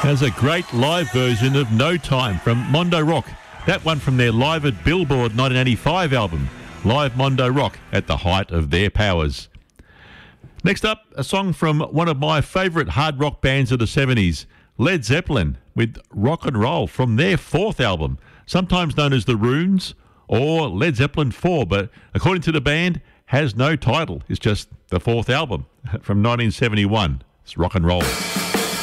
There's a great live version of No Time from Mondo Rock. That one from their Live at Billboard 1985 album, Live Mondo Rock, at the height of their powers. Next up, a song from one of my favourite hard rock bands of the 70s, Led Zeppelin, with Rock and Roll from their fourth album, sometimes known as The Runes or Led Zeppelin 4, but according to the band, has no title. It's just the fourth album from 1971. It's Rock and Roll.